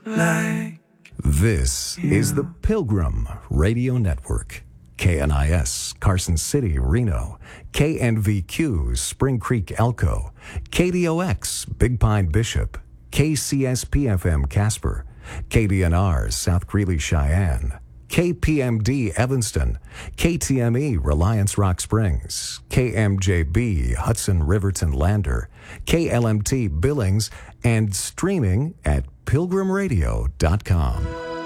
like. This is the Pilgrim Radio Network. KNIS, Carson City, Reno. KNVQ, Spring Creek, Elko. KDOX, Big Pine, Bishop. KCSP-FM, Casper. KDNR, South Greeley, Cheyenne. KPMD, Evanston. KTME, Reliance Rock Springs. KMJB, Hudson Riverton, Lander. KLMT, Billings, and streaming at pilgrimradio.com.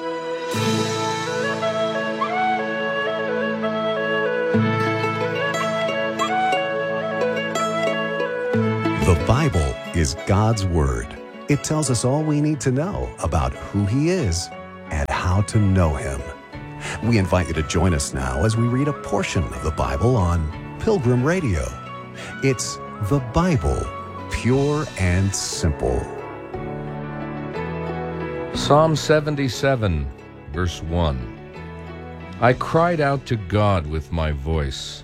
The Bible is God's Word. It tells us all we need to know about who He is and how to know Him. We invite you to join us now as we read a portion of the Bible on Pilgrim Radio. It's the Bible, pure and simple. Psalm 77, verse 1. I cried out to God with my voice,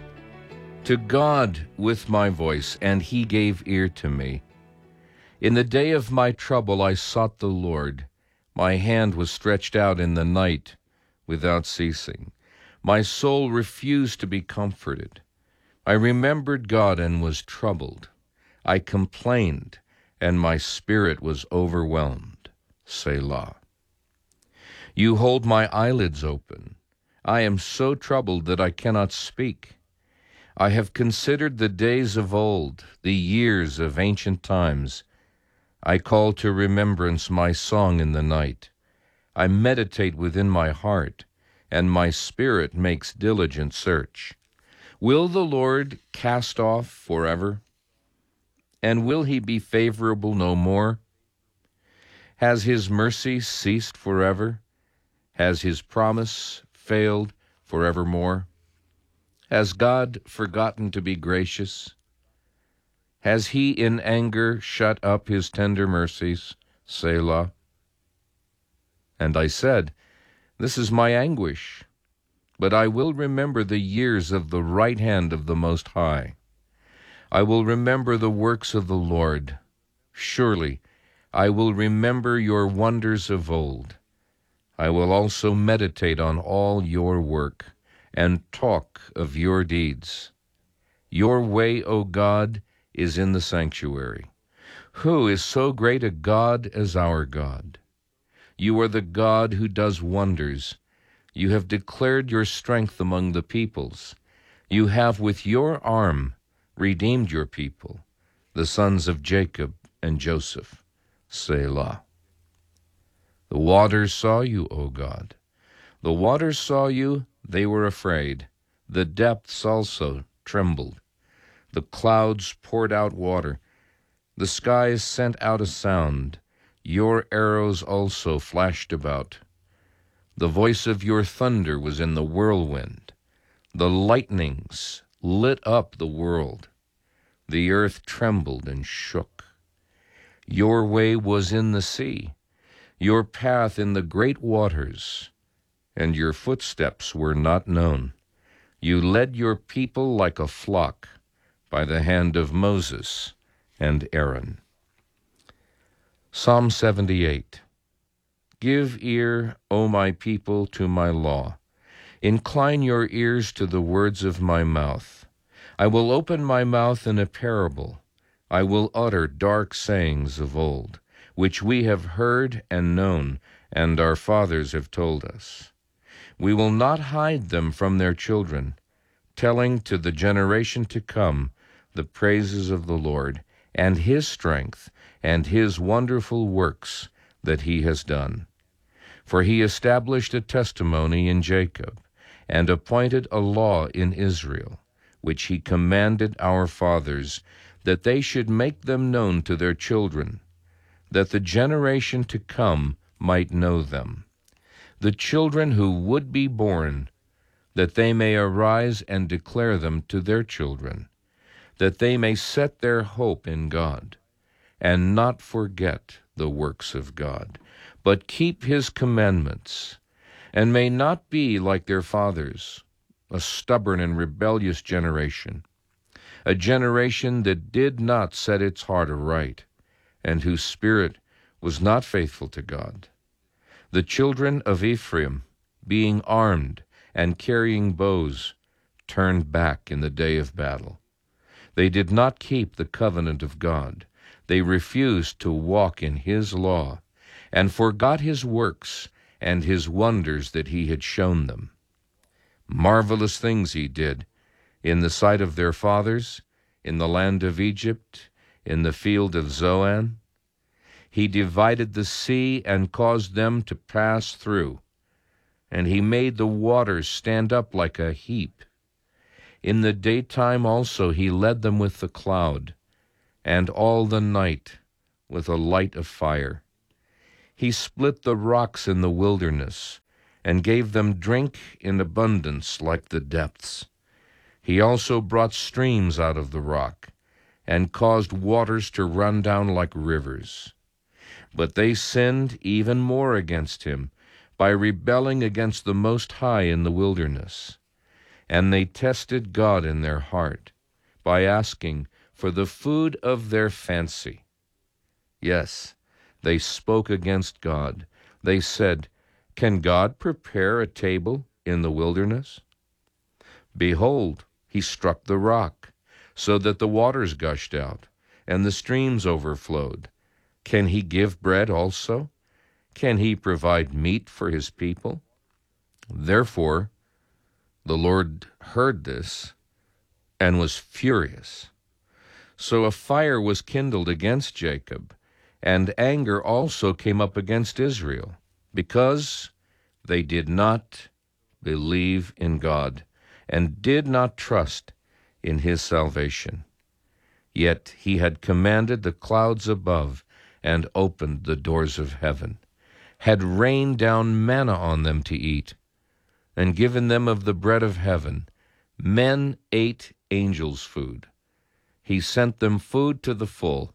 and He gave ear to me. In the day of my trouble I sought the Lord. My hand was stretched out in the night without ceasing. My soul refused to be comforted. I remembered God and was troubled. I complained, and my spirit was overwhelmed. Selah. You hold my eyelids open. I am so troubled that I cannot speak. I have considered the days of old, the years of ancient times. I call to remembrance my song in the night. I meditate within my heart, and my spirit makes diligent search. Will the Lord cast off forever? And will He be favorable no more? Has His mercy ceased forever? Has His promise failed forevermore? Has God forgotten to be gracious? Has He in anger shut up His tender mercies? Selah. And I said, This is my anguish, but I will remember the years of the right hand of the Most High. I will remember the works of the Lord. Surely I will remember your wonders of old. I will also meditate on all your work and talk of your deeds. Your way, O God, is in the sanctuary. Who is so great a God as our God? You are the God who does wonders. You have declared your strength among the peoples. You have with your arm redeemed your people, the sons of Jacob and Joseph. Selah. The waters saw you, O God. The waters saw you, they were afraid. The depths also trembled. The clouds poured out water. The skies sent out a sound. Your arrows also flashed about. The voice of your thunder was in the whirlwind. The lightnings lit up the world. The earth trembled and shook. Your way was in the sea, your path in the great waters, and your footsteps were not known. You led your people like a flock by the hand of Moses and Aaron. Psalm 78. Give ear, O my people, to my law. Incline your ears to the words of my mouth. I will open my mouth in a parable. I will utter dark sayings of old, which we have heard and known, and our fathers have told us. We will not hide them from their children, telling to the generation to come the praises of the Lord, and His strength, and His wonderful works that He has done. For He established a testimony in Jacob, and appointed a law in Israel, which He commanded our fathers, that they should make them known to their children, that the generation to come might know them, the children who would be born, that they may arise and declare them to their children, that they may set their hope in God, and not forget the works of God, but keep His commandments, and may not be like their fathers, a stubborn and rebellious generation, a generation that did not set its heart aright, and whose spirit was not faithful to God. The children of Ephraim, being armed and carrying bows, turned back in the day of battle. They did not keep the covenant of God. They refused to walk in his law, and forgot his works and his wonders that he had shown them. Marvelous things he did in the sight of their fathers, in the land of Egypt, in the field of Zoan. He divided the sea and caused them to pass through, and he made the waters stand up like a heap. In the daytime also he led them with the cloud, and all the night with a light of fire. He split the rocks in the wilderness, and gave them drink in abundance like the depths. He also brought streams out of the rock, and caused waters to run down like rivers. But they sinned even more against him, by rebelling against the Most High in the wilderness. And they tested God in their heart, by asking for the food of their fancy. Yes, they spoke against God. They said, "Can God prepare a table in the wilderness?" Behold, he struck the rock, so that the waters gushed out, and the streams overflowed. Can he give bread also? Can he provide meat for his people? Therefore, the Lord heard this and was furious. So a fire was kindled against Jacob, and anger also came up against Israel, because they did not believe in God and did not trust in his salvation. Yet he had commanded the clouds above and opened the doors of heaven, had rained down manna on them to eat, and given them of the bread of heaven. Men ate angels' food. He sent them food to the full.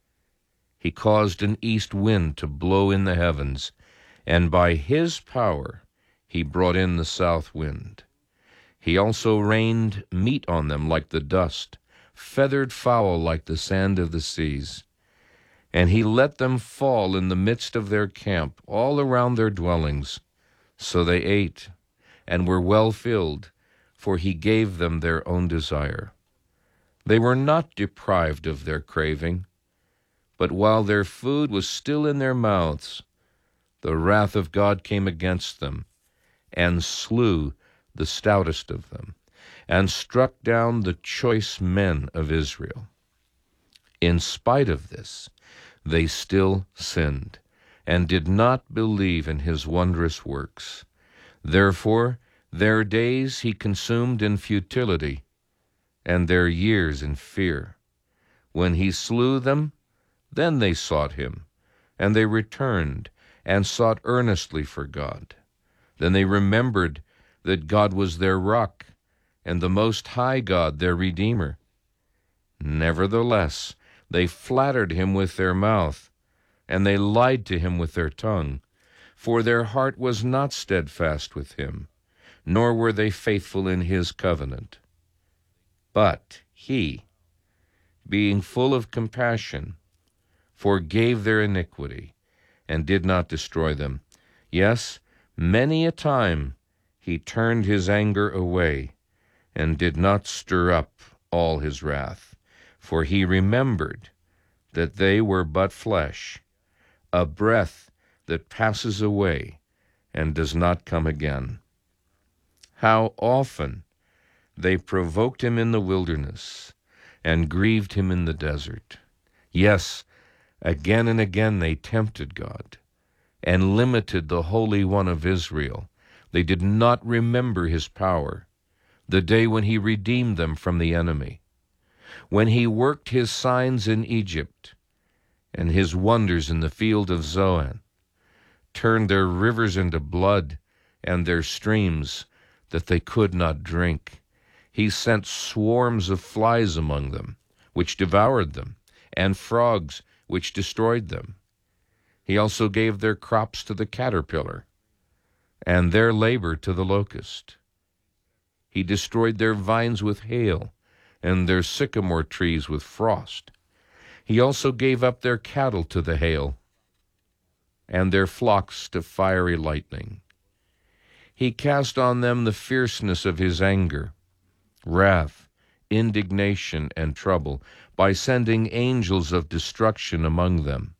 He caused an east wind to blow in the heavens, and by his power he brought in the south wind. He also rained meat on them like the dust, feathered fowl like the sand of the seas. And he let them fall in the midst of their camp, all around their dwellings. So they ate, and were well filled, for he gave them their own desire. They were not deprived of their craving, but while their food was still in their mouths, the wrath of God came against them, and slew the stoutest of them, and struck down the choice men of Israel. In spite of this, they still sinned, and did not believe in his wondrous works. Therefore their days he consumed in futility, and their years in fear. When he slew them, then they sought him, and they returned, and sought earnestly for God. Then they remembered that God was their rock, and the Most High God their Redeemer. Nevertheless, they flattered him with their mouth, and they lied to him with their tongue, for their heart was not steadfast with him, nor were they faithful in his covenant. But he, being full of compassion, forgave their iniquity, and did not destroy them. Yes, many a time he turned his anger away, and did not stir up all his wrath. For he remembered that they were but flesh, a breath that passes away and does not come again. How often they provoked him in the wilderness, and grieved him in the desert. Yes, again and again they tempted God, and limited the Holy One of Israel. They did not remember his power, the day when he redeemed them from the enemy, when he worked his signs in Egypt, and his wonders in the field of Zoan, turned their rivers into blood, and their streams that they could not drink. He sent swarms of flies among them, which devoured them, and frogs, which destroyed them. He also gave their crops to the caterpillar, and their labor to the locust. He destroyed their vines with hail, and their sycamore trees with frost. He also gave up their cattle to the hail, and their flocks to fiery lightning. He cast on them the fierceness of his anger, wrath, indignation, and trouble, by sending angels of destruction among them.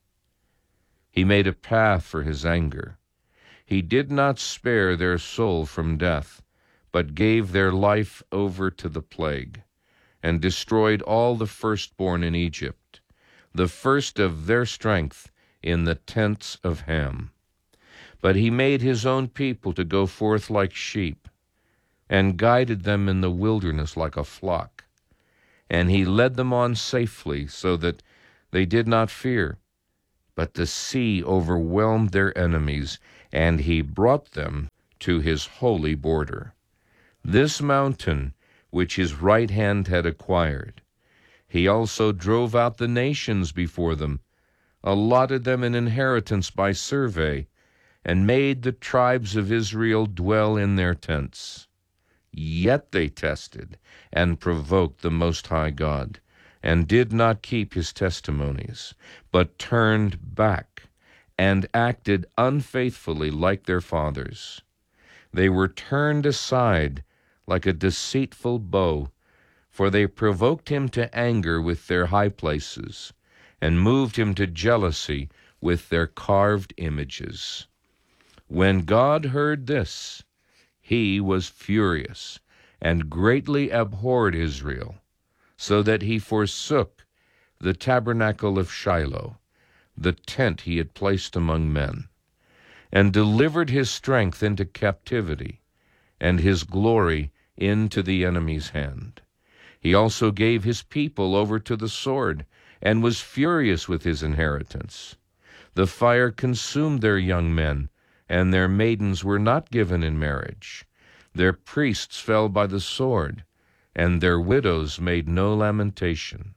He made a path for his anger. He did not spare their soul from death, but gave their life over to the plague, and destroyed all the firstborn in Egypt, the first of their strength in the tents of Ham. But he made his own people to go forth like sheep, and guided them in the wilderness like a flock. And he led them on safely, so that they did not fear. But the sea overwhelmed their enemies, and he brought them to his holy border. This mountain, which his right hand had acquired, he also drove out the nations before them, allotted them an inheritance by survey, and made the tribes of Israel dwell in their tents. Yet they tested and provoked the Most High God, and did not keep his testimonies, but turned back and acted unfaithfully like their fathers. They were turned aside like a deceitful bow, for they provoked him to anger with their high places, and moved him to jealousy with their carved images. When God heard this, he was furious, and greatly abhorred Israel, so that he forsook the tabernacle of Shiloh, the tent he had placed among men, and delivered his strength into captivity, and his glory into the enemy's hand. He also gave his people over to the sword, and was furious with his inheritance. The fire consumed their young men, and their maidens were not given in marriage. Their priests fell by the sword, and their widows made no lamentation.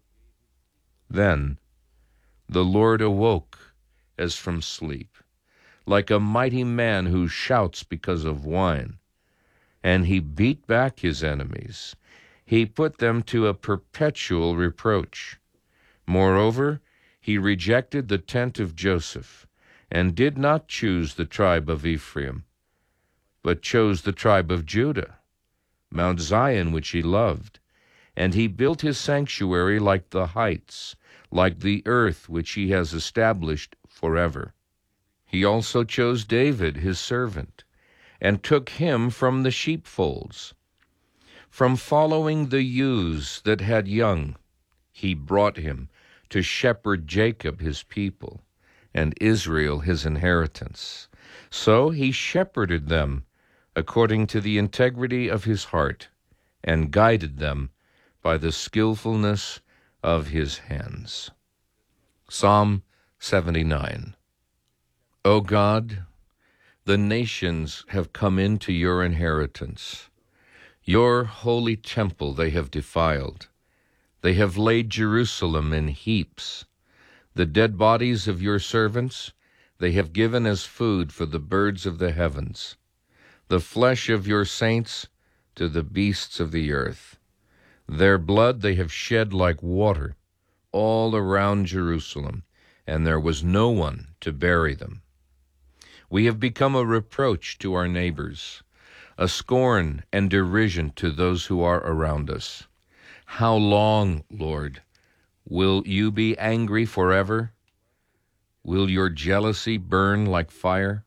Then the Lord awoke as from sleep, like a mighty man who shouts because of wine. And he beat back his enemies. He put them to a perpetual reproach. Moreover, he rejected the tent of Joseph, and did not choose the tribe of Ephraim, but chose the tribe of Judah, Mount Zion which he loved. And he built his sanctuary like the heights, like the earth which he has established forever. He also chose David his servant, and took him from the sheepfolds. From following the ewes that had young, he brought him to shepherd Jacob his people, and Israel his inheritance. So he shepherded them according to the integrity of his heart, and guided them by the skillfulness of his hands. Psalm 79. O God, the nations have come into your inheritance. Your holy temple they have defiled. They have laid Jerusalem in heaps. The dead bodies of your servants they have given as food for the birds of the heavens, the flesh of your saints to the beasts of the earth. Their blood they have shed like water all around Jerusalem, and there was no one to bury them. We have become a reproach to our neighbors, a scorn and derision to those who are around us. How long, Lord, will you be angry forever? Will your jealousy burn like fire?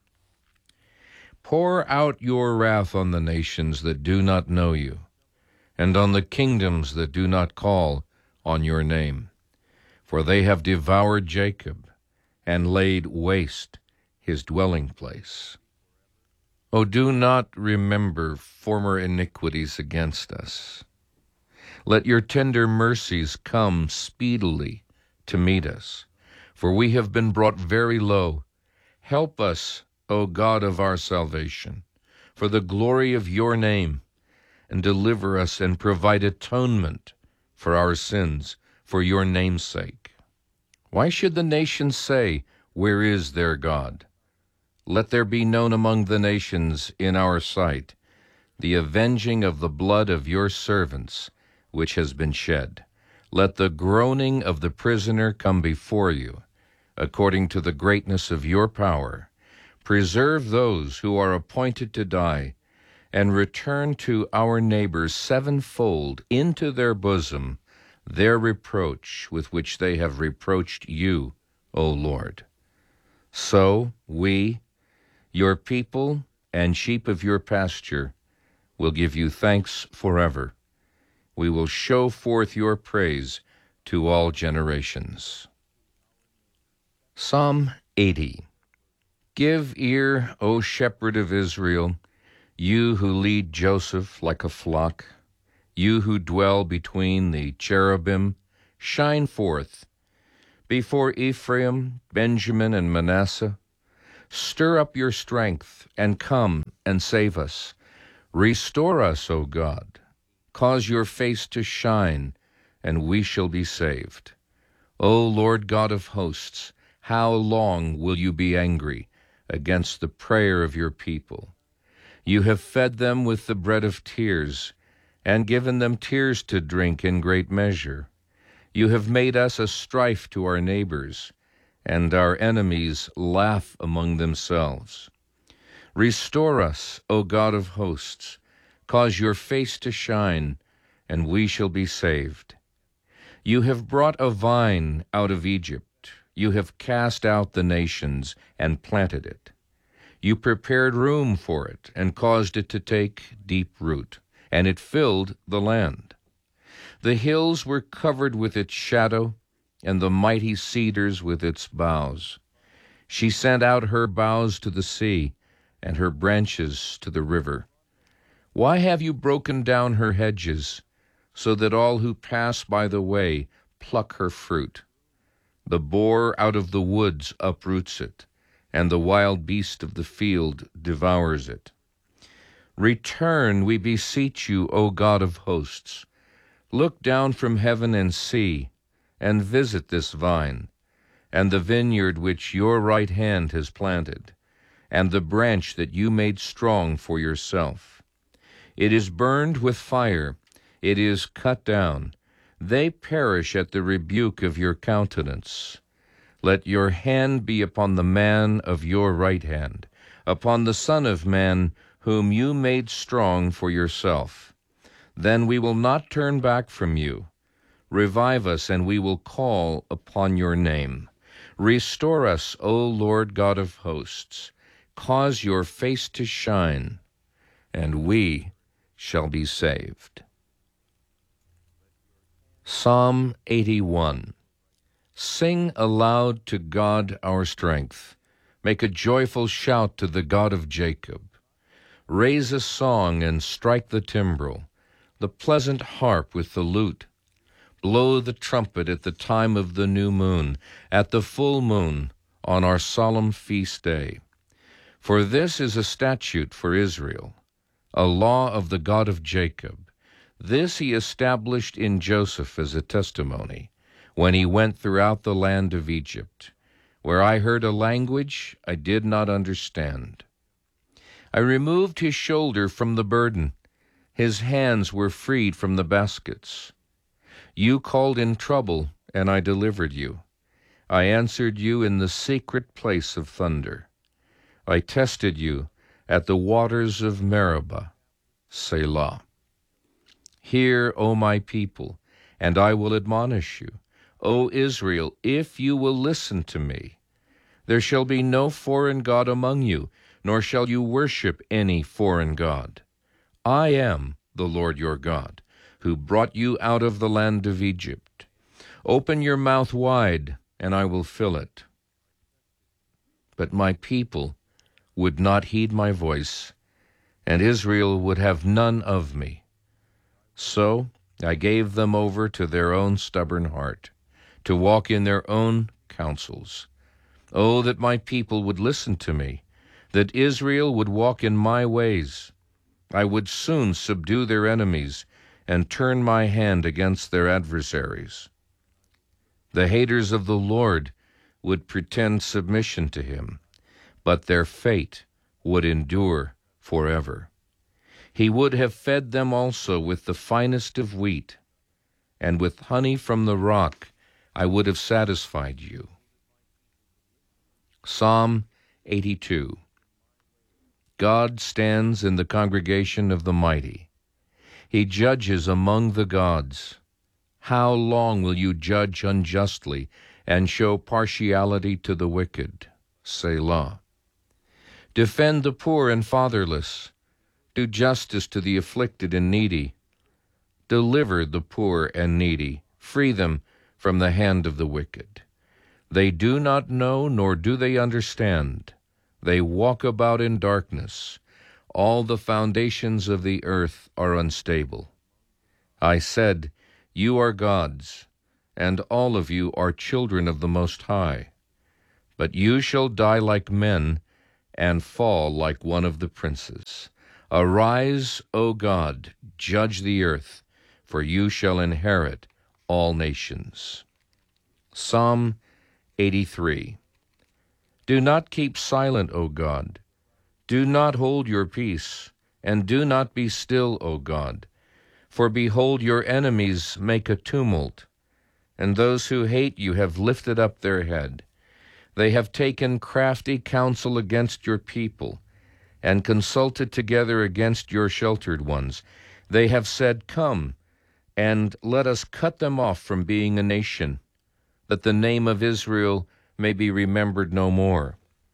Pour out your wrath on the nations that do not know you, and on the kingdoms that do not call on your name. For they have devoured Jacob, and laid waste his dwelling place. O do not remember former iniquities against us. Let your tender mercies come speedily to meet us, for we have been brought very low. Help us, O God of our salvation, for the glory of your name, and deliver us and provide atonement for our sins, for your name's sake. Why should the nations say, where is their God? Let there be known among the nations in our sight the avenging of the blood of your servants, which has been shed. Let the groaning of the prisoner come before you, according to the greatness of your power, preserve those who are appointed to die, and return to our neighbors sevenfold into their bosom their reproach with which they have reproached you, O Lord. So we, your people and sheep of your pasture, will give you thanks forever. We will show forth your praise to all generations. Psalm 80. Give ear, O shepherd of Israel, you who lead Joseph like a flock, you who dwell between the cherubim, shine forth. Before Ephraim, Benjamin, and Manasseh, stir up your strength, and come and save us. Restore us, O God. Cause your face to shine, and we shall be saved. O Lord God of hosts, how long will you be angry against the prayer of your people? You have fed them with the bread of tears, and given them tears to drink in great measure. You have made us a strife to our neighbors, and our enemies laugh among themselves. Restore us, O God of hosts. Cause your face to shine, and we shall be saved. You have brought a vine out of Egypt. You have cast out the nations and planted it. You prepared room for it and caused it to take deep root, and it filled the land. The hills were covered with its shadow, and the mighty cedars with its boughs. She sent out her boughs to the sea, and her branches to the river. Why have you broken down her hedges, so that all who pass by the way pluck her fruit? The boar out of the woods uproots it, and the wild beast of the field devours it. Return, we beseech you, O God of hosts. Look down from heaven and see, and visit this vine, and the vineyard which your right hand has planted, and the branch that you made strong for yourself. It is burned with fire, it is cut down. They perish at the rebuke of your countenance. Let your hand be upon the man of your right hand, upon the Son of Man, whom you made strong for yourself. Then we will not turn back from you. Revive us, and we will call upon your name. Restore us, O Lord God of hosts. Cause your face to shine, and we shall be saved. Psalm 81. Sing aloud to God our strength. Make a joyful shout to the God of Jacob. Raise a song and strike the timbrel, the pleasant harp with the lute. Blow the trumpet at the time of the new moon, at the full moon, on our solemn feast day. For this is a statute for Israel, a law of the God of Jacob. This he established in Joseph as a testimony, when he went throughout the land of Egypt, where I heard a language I did not understand. I removed his shoulder from the burden. His hands were freed from the baskets. You called in trouble, and I delivered you. I answered you in the secret place of thunder. I tested you at the waters of Meribah. Selah. Hear, O my people, and I will admonish you. O Israel, if you will listen to me. There shall be no foreign god among you, nor shall you worship any foreign god. I am the Lord your God, who brought you out of the land of Egypt. Open your mouth wide, and I will fill it. But my people would not heed my voice, and Israel would have none of me. So I gave them over to their own stubborn heart, to walk in their own counsels. Oh, that my people would listen to me, that Israel would walk in my ways. I would soon subdue their enemies and turn my hand against their adversaries. The haters of the Lord would pretend submission to him, but their fate would endure forever. He would have fed them also with the finest of wheat, and with honey from the rock I would have satisfied you. Psalm 82. God stands in the congregation of the mighty. He judges among the gods. How long will you judge unjustly and show partiality to the wicked? Selah. Defend the poor and fatherless. Do justice to the afflicted and needy. Deliver the poor and needy. Free them from the hand of the wicked. They do not know, nor do they understand. They walk about in darkness. All the foundations of the earth are unstable. I said, you are gods, and all of you are children of the Most High. But you shall die like men, and fall like one of the princes. Arise, O God, judge the earth, for you shall inherit all nations. Psalm 83. Do not keep silent, O God. Do not hold your peace, and do not be still, O God. For behold, your enemies make a tumult, and those who hate you have lifted up their head. They have taken crafty counsel against your people, and consulted together against your sheltered ones. They have said, come, and let us cut them off from being a nation, that the name of Israel may be remembered no more.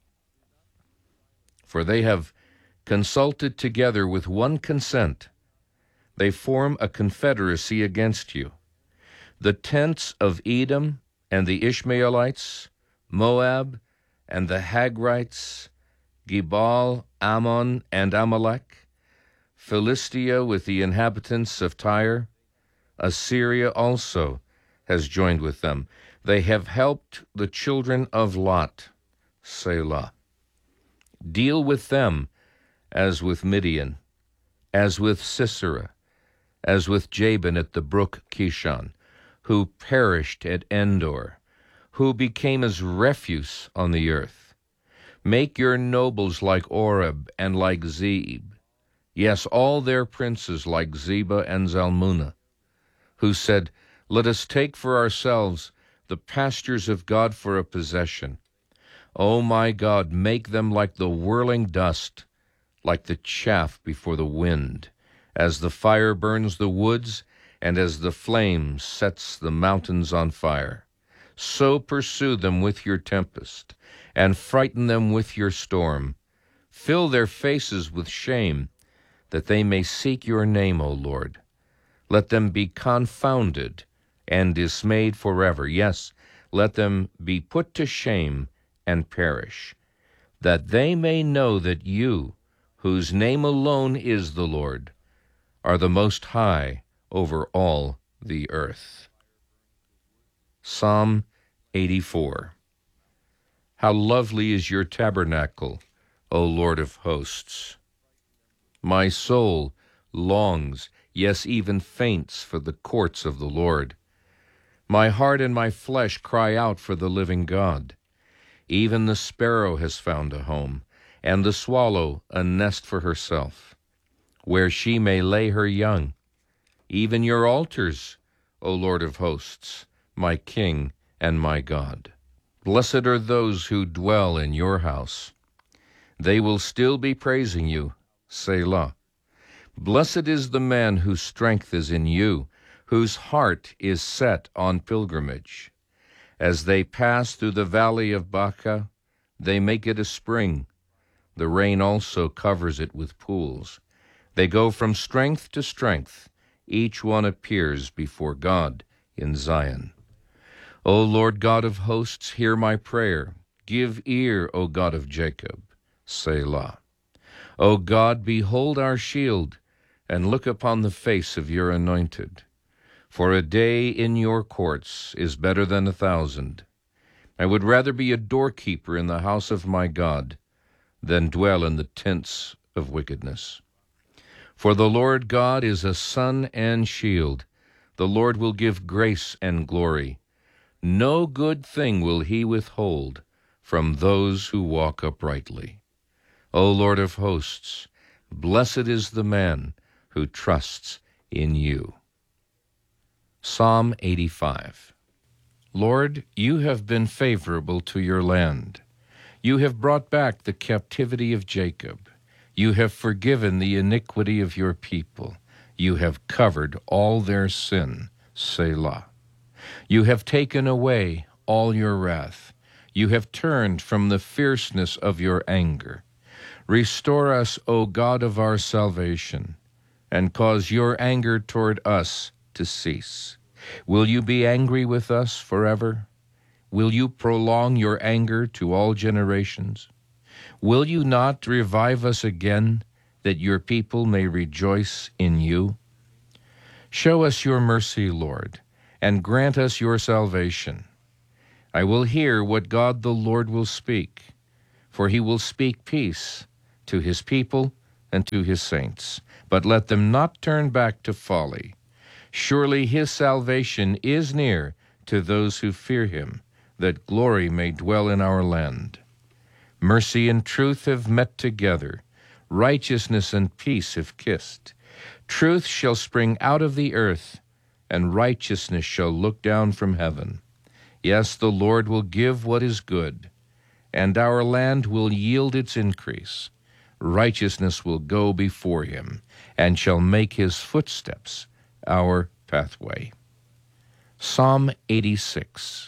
For they have consulted together with one consent. They form a confederacy against you. The tents of Edom and the Ishmaelites, Moab and the Hagrites, Gebal, Ammon, and Amalek, Philistia with the inhabitants of Tyre, Assyria also has joined with them. They have helped the children of Lot, Selah. Deal with them as with Midian, as with Sisera, as with Jabin at the brook Kishon, who perished at Endor, who became as refuse on the earth. Make your nobles like Oreb and like Zeeb, yes, all their princes like Zebah and Zalmunna, who said, let us take for ourselves the pastures of God for a possession. O my God, make them like the whirling dust, like the chaff before the wind, as the fire burns the woods, and as the flame sets the mountains on fire. So pursue them with your tempest, and frighten them with your storm. Fill their faces with shame, that they may seek your name, O Lord. Let them be confounded and dismayed forever. Yes, let them be put to shame and perish, that they may know that you, whose name alone is the Lord, are the Most High over all the earth. Psalm 84. How lovely is your tabernacle, O Lord of hosts! My soul longs, yes, even faints for the courts of the Lord. My heart and my flesh cry out for the living God. Even the sparrow has found a home, and the swallow a nest for herself, where she may lay her young. Even your altars, O Lord of hosts, my King and my God. Blessed are those who dwell in your house. They will still be praising you, Selah. Blessed is the man whose strength is in you, whose heart is set on pilgrimage. As they pass through the valley of Baca, they make it a spring. The rain also covers it with pools. They go from strength to strength. Each one appears before God in Zion. O Lord God of hosts, hear my prayer. Give ear, O God of Jacob. Selah. O God, behold our shield, and look upon the face of your anointed. For a day in your courts is better than 1,000. I would rather be a doorkeeper in the house of my God than dwell in the tents of wickedness. For the Lord God is a sun and shield. The Lord will give grace and glory. No good thing will he withhold from those who walk uprightly. O Lord of hosts, blessed is the man who trusts in you. Psalm 85. Lord, you have been favorable to your land. You have brought back the captivity of Jacob. You have forgiven the iniquity of your people. You have covered all their sin. Selah. You have taken away all your wrath. You have turned from the fierceness of your anger. Restore us, O God of our salvation, and cause your anger toward us to cease. Will you be angry with us forever? Will you prolong your anger to all generations? Will you not revive us again, that your people may rejoice in you? Show us your mercy, Lord, and grant us your salvation. I will hear what God the Lord will speak, for he will speak peace to his people and to his saints. But let them not turn back to folly. Surely his salvation is near to those who fear him, that glory may dwell in our land. Mercy and truth have met together. Righteousness and peace have kissed. Truth shall spring out of the earth, and righteousness shall look down from heaven. Yes, the Lord will give what is good, and our land will yield its increase. Righteousness will go before him, and shall make his footsteps our pathway. Psalm 86.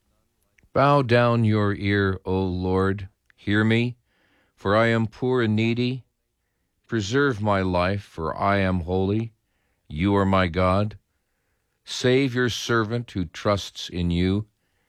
Bow down your ear, O Lord, hear me, for I am poor and needy. Preserve my life, for I am holy. You are my God. Save your servant who trusts in you.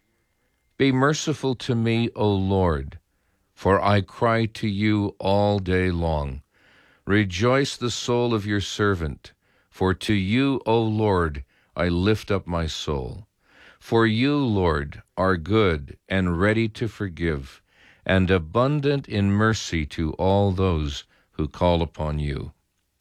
Be merciful to me, O Lord, for I cry to you all day long. Rejoice the soul of your servant, for to you, O Lord, I lift up my soul. For you, Lord, are good and ready to forgive, and abundant in mercy to all those who call upon you.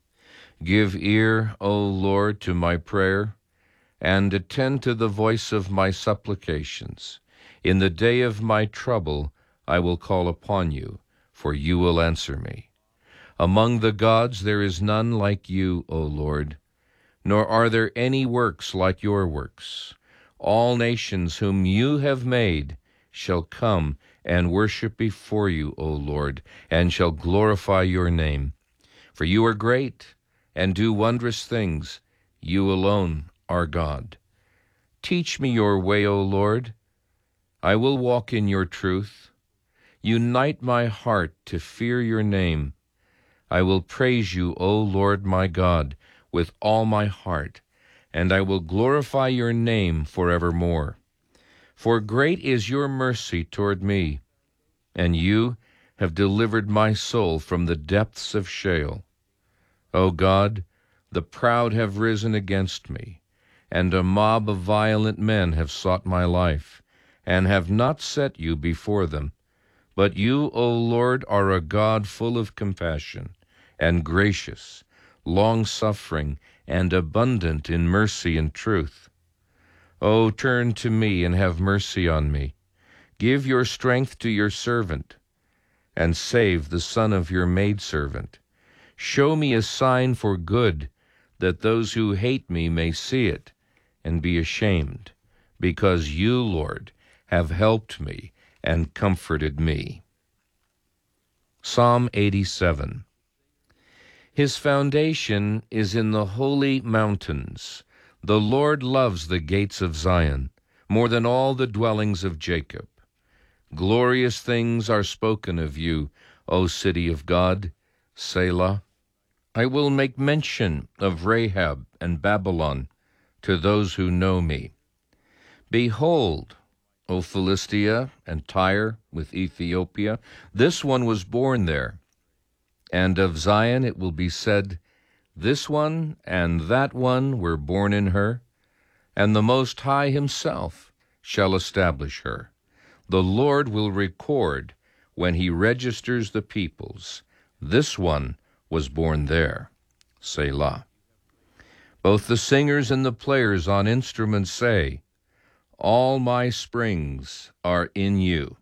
Give ear, O Lord, to my prayer, and attend to the voice of my supplications. In the day of my trouble I will call upon you, for you will answer me. Among the gods there is none like you, O Lord, nor are there any works like your works. All nations whom you have made shall come and worship before you, O Lord, and shall glorify your name. For you are great, and do wondrous things. You alone are God. Teach me your way, O Lord. I will walk in your truth. Unite my heart to fear your name. I will praise you, O Lord my God, with all my heart, and I will glorify your name forevermore. For great is your mercy toward me, and you have delivered my soul from the depths of Sheol. O God, the proud have risen against me, and a mob of violent men have sought my life, and have not set you before them. But you, O Lord, are a God full of compassion, and gracious, long-suffering, and abundant in mercy and truth. O turn to me and have mercy on me. Give your strength to your servant, and save the son of your maidservant. Show me a sign for good, that those who hate me may see it and be ashamed, because you, Lord, have helped me and comforted me. Psalm 87. His foundation is in the holy mountains. The Lord loves the gates of Zion more than all the dwellings of Jacob. Glorious things are spoken of you, O city of God. Selah. I will make mention of Rahab and Babylon to those who know me. Behold, O Philistia and Tyre with Ethiopia, this one was born there. And of Zion it will be said, this one and that one were born in her, and the Most High himself shall establish her. The Lord will record when he registers the peoples. This one was born there. Selah. Both the singers and the players on instruments say, all my springs are in you.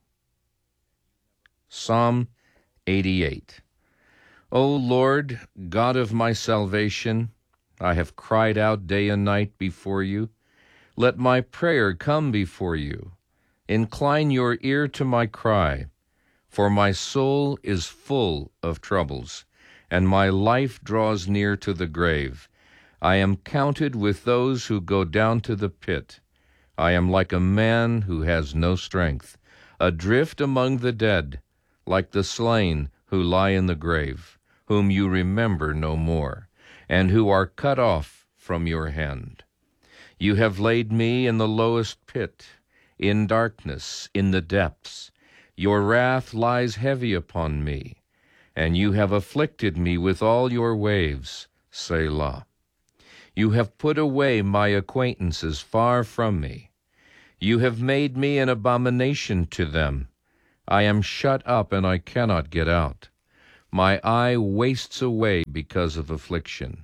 Psalm 88. O Lord, God of my salvation, I have cried out day and night before you. Let my prayer come before you. Incline your ear to my cry. For my soul is full of troubles, and my life draws near to the grave. I am counted with those who go down to the pit. I am like a man who has no strength, adrift among the dead, like the slain who lie in the grave, whom you remember no more, and who are cut off from your hand. You have laid me in the lowest pit, in darkness, in the depths. Your wrath lies heavy upon me, and you have afflicted me with all your waves, Selah. You have put away my acquaintances far from me. You have made me an abomination to them. I am shut up, and I cannot get out. My eye wastes away because of affliction.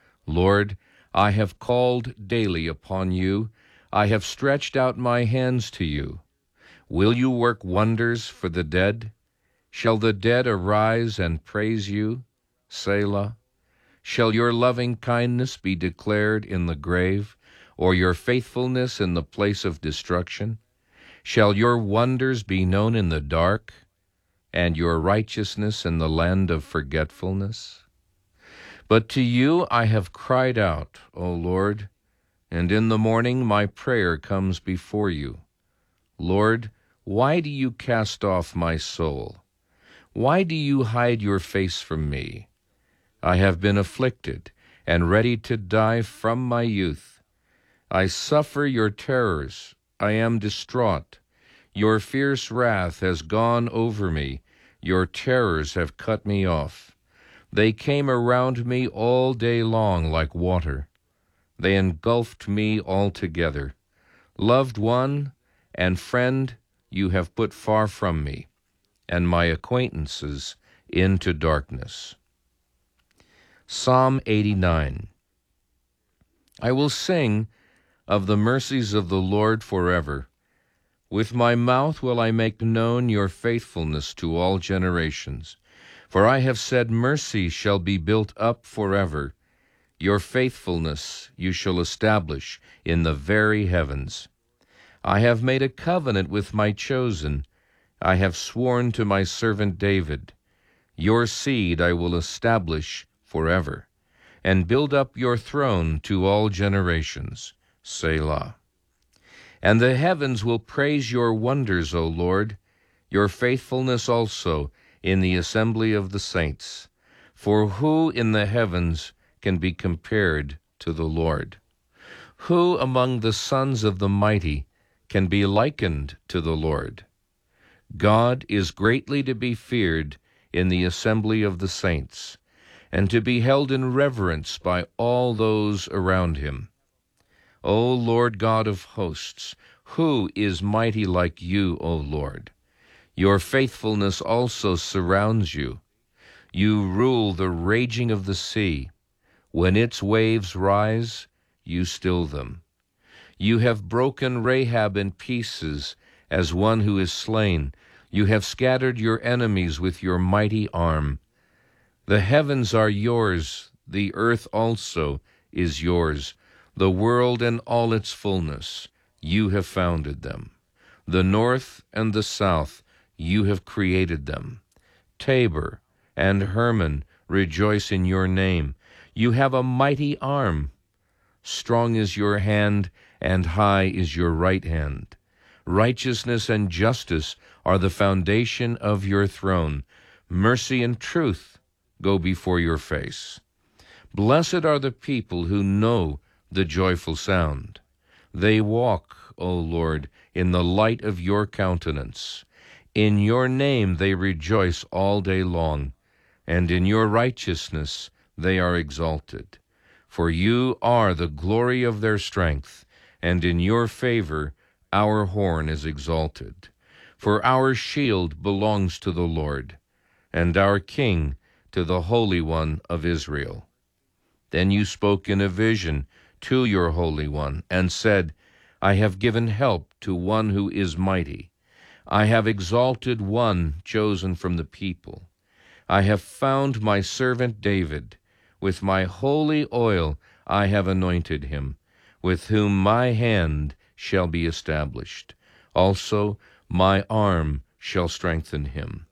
Lord, I have called daily upon you. I have stretched out my hands to you. Will you work wonders for the dead? Shall the dead arise and praise you, Selah? Shall your loving kindness be declared in the grave, or your faithfulness in the place of destruction? Shall your wonders be known in the dark, and your righteousness in the land of forgetfulness? But to you I have cried out, O Lord, and in the morning my prayer comes before you. Lord, why do you cast off my soul? Why do you hide your face from me? I have been afflicted and ready to die from my youth. I suffer your terrors. I am distraught. Your fierce wrath has gone over me. Your terrors have cut me off. They came around me all day long like water. They engulfed me altogether. Loved one and friend you have put far from me, and my acquaintances into darkness. Psalm 89. I will sing of the mercies of the Lord forever. With my mouth will I make known your faithfulness to all generations. For I have said, mercy shall be built up forever. Your faithfulness you shall establish in the very heavens. I have made a covenant with my chosen. I have sworn to my servant David. Your seed I will establish forever, and build up your throne to all generations. Selah. And the heavens will praise your wonders, O Lord, your faithfulness also in the assembly of the saints. For who in the heavens can be compared to the Lord? Who among the sons of the mighty can be likened to the Lord? God is greatly to be feared in the assembly of the saints, and to be held in reverence by all those around him. O Lord God of hosts, who is mighty like you, O Lord? Your faithfulness also surrounds you. You rule the raging of the sea. When its waves rise, you still them. You have broken Rahab in pieces as one who is slain. You have scattered your enemies with your mighty arm. The heavens are yours, the earth also is yours, the world and all its fullness. You have founded them. The north and the south, you have created them. Tabor and Hermon rejoice in your name. You have a mighty arm. Strong is your hand, and high is your right hand. Righteousness and justice are the foundation of your throne. Mercy and truth go before your face. Blessed are the people who know the joyful sound. They walk, O Lord, in the light of your countenance. In your name they rejoice all day long, and in your righteousness they are exalted. For you are the glory of their strength, and in your favor our horn is exalted. For our shield belongs to the Lord, and our King to the Holy One of Israel. Then you spoke in a vision to your Holy One, and said, I have given help to one who is mighty. I have exalted one chosen from the people. I have found my servant David. With my holy oil I have anointed him, with whom my hand shall be established. Also my arm shall strengthen him.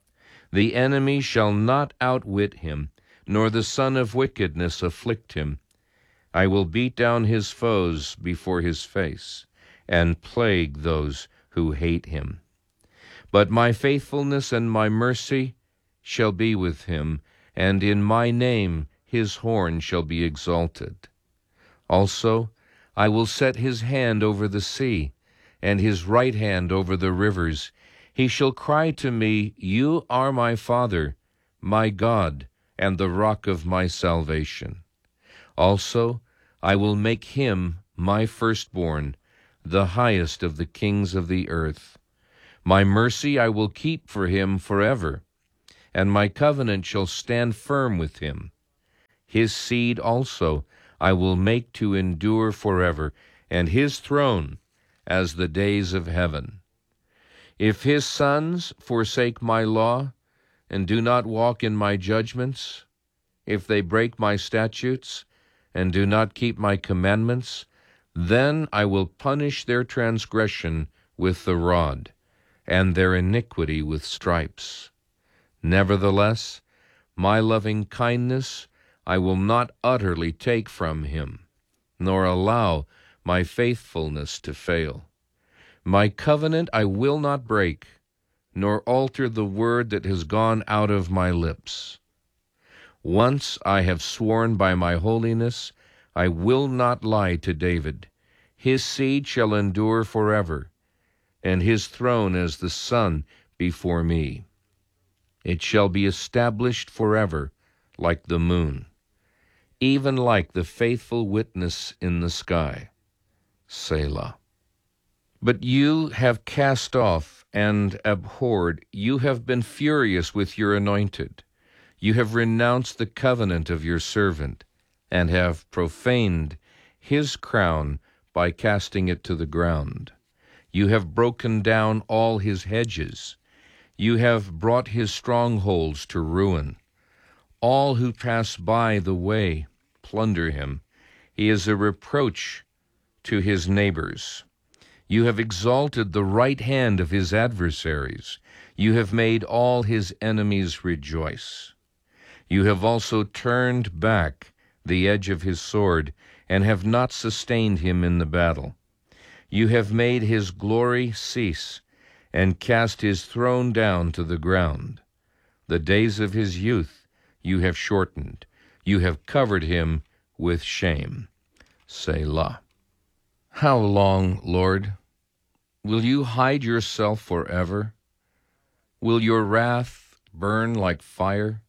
The enemy shall not outwit him, nor the son of wickedness afflict him. I will beat down his foes before his face, and plague those who hate him. But my faithfulness and my mercy shall be with him, and in my name his horn shall be exalted. Also I will set his hand over the sea, and his right hand over the rivers. He shall cry to me, You are my Father, my God, and the rock of my salvation. Also I will make him my firstborn, the highest of the kings of the earth. My mercy I will keep for him forever, and my covenant shall stand firm with him. His seed also I will make to endure forever, and his throne as the days of heaven. If his sons forsake my law, and do not walk in my judgments, if they break my statutes, and do not keep my commandments, then I will punish their transgression with the rod, and their iniquity with stripes. Nevertheless, my loving kindness I will not utterly take from him, nor allow my faithfulness to fail. My covenant I will not break, nor alter the word that has gone out of my lips. Once I have sworn by my holiness, I will not lie to David. His seed shall endure forever, and his throne as the sun before me. It shall be established forever like the moon, even like the faithful witness in the sky. Selah. But you have cast off and abhorred, you have been furious with your anointed. You have renounced the covenant of your servant, and have profaned his crown by casting it to the ground. You have broken down all his hedges. You have brought his strongholds to ruin. All who pass by the way plunder him. He is a reproach to his neighbors. You have exalted the right hand of his adversaries. You have made all his enemies rejoice. You have also turned back the edge of his sword, and have not sustained him in the battle. You have made his glory cease, and cast his throne down to the ground. The days of his youth you have shortened. You have covered him with shame. Selah. How long, Lord? Will you hide yourself forever? Will your wrath burn like fire?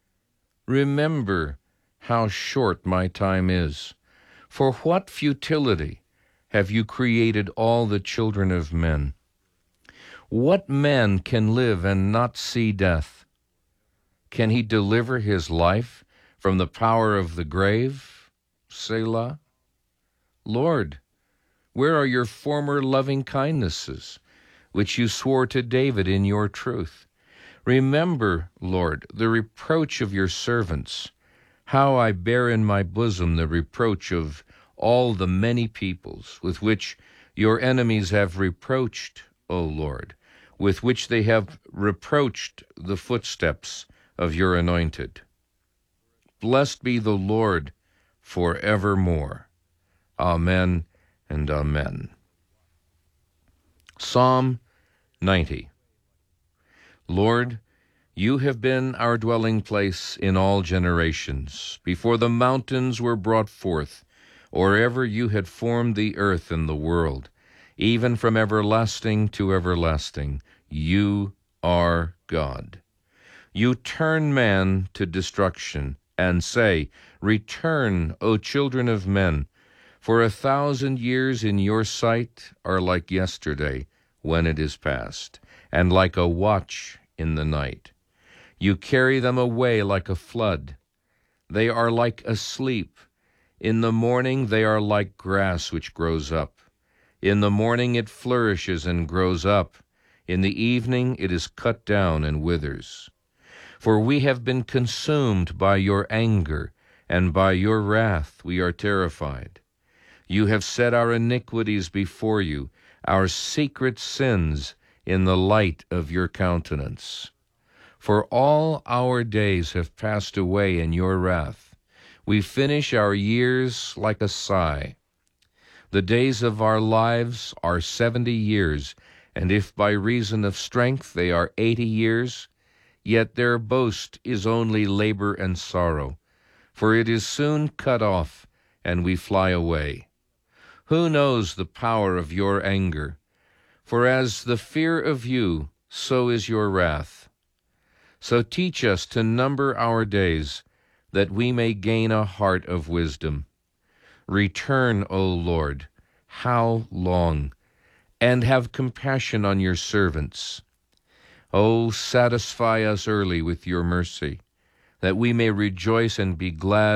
Remember how short my time is. For what futility have you created all the children of men? What man can live and not see death? Can he deliver his life from the power of the grave? Selah. Lord, where are your former loving kindnesses, which you swore to David in your truth? Remember, Lord, the reproach of your servants, how I bear in my bosom the reproach of all the many peoples with which your enemies have reproached, O Lord, with which they have reproached the footsteps of your anointed. Blessed be the Lord forevermore. Amen and amen. Psalm 90. Lord, you have been our dwelling place in all generations, before the mountains were brought forth, or ever you had formed the earth and the world. Even from everlasting to everlasting, you are God. You turn man to destruction, and say, Return, O children of men, for 1,000 years in your sight are like yesterday when it is past, and like a watch in the night. You carry them away like a flood. They are like asleep. In the morning they are like grass which grows up. In the morning it flourishes and grows up. In the evening it is cut down and withers. For we have been consumed by your anger, and by your wrath we are terrified. You have set our iniquities before you, our secret sins in the light of your countenance. For all our days have passed away in your wrath. We finish our years like a sigh. The days of our lives are 70 years, and if by reason of strength they are 80 years, yet their boast is only labor and sorrow, for it is soon cut off, and we fly away. Who knows the power of your anger? For as the fear of you, so is your wrath. So teach us to number our days, that we may gain a heart of wisdom. Return, O Lord, how long? And have compassion on your servants. O satisfy us early with your mercy, that we may rejoice and be glad